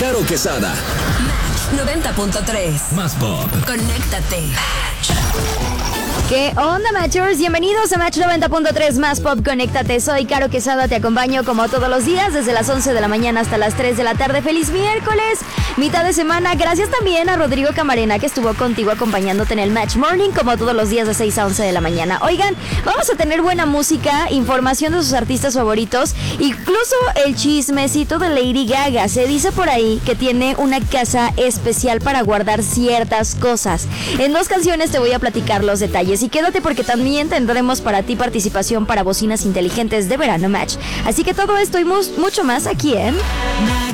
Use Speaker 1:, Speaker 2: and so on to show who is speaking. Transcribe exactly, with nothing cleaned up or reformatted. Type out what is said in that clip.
Speaker 1: Caro Quesada.
Speaker 2: noventa punto tres.
Speaker 1: Más pop.
Speaker 2: Conéctate.
Speaker 3: ¿Qué onda, Matchers? Bienvenidos a Match noventa punto tres Más Pop, conéctate. Soy Caro Quesada, te acompaño como todos los días desde las once de la mañana hasta las tres de la tarde. ¡Feliz miércoles! Mitad de semana. Gracias también a Rodrigo Camarena, que estuvo contigo acompañándote en el Match Morning como todos los días de seis a once de la mañana. Oigan, vamos a tener buena música, información de sus artistas favoritos, incluso el chismecito de Lady Gaga. Se dice por ahí que tiene una casa especial para guardar ciertas cosas. En dos canciones te voy a platicar los detalles. Y quédate porque también tendremos para ti participación para bocinas inteligentes de verano Match. Así que todo esto y mu- mucho más aquí en...